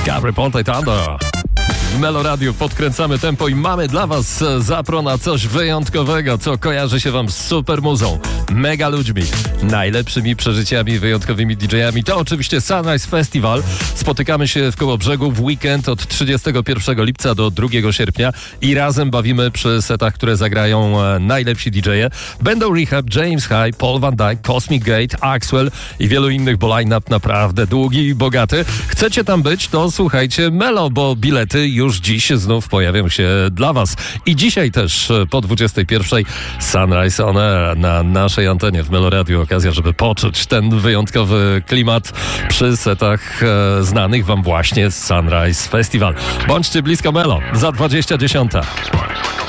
Gabry Ponte Thunder. W Melo Radio podkręcamy tempo i mamy dla was zapro na coś wyjątkowego, co kojarzy się wam z super muzą, mega ludźmi, najlepszymi przeżyciami, wyjątkowymi DJ-ami. To oczywiście Sunrise Festival. Spotykamy się w Kołobrzegu w weekend od 31 lipca do 2 sierpnia i razem bawimy przy setach, które zagrają najlepsi DJ-e. Będą Rehab, James High, Paul Van Dyke, Cosmic Gate, Axwell i wielu innych, bo line-up naprawdę długi i bogaty. Chcecie tam być, to słuchajcie Melo, bo bilety już dziś znów pojawią się dla was. I dzisiaj też po 21 Sunrise On Air na naszej antenie w Melo Radio. Okazja, żeby poczuć ten wyjątkowy klimat przy setach znanych wam właśnie z Sunrise Festival. Bądźcie blisko Melo za 20:10.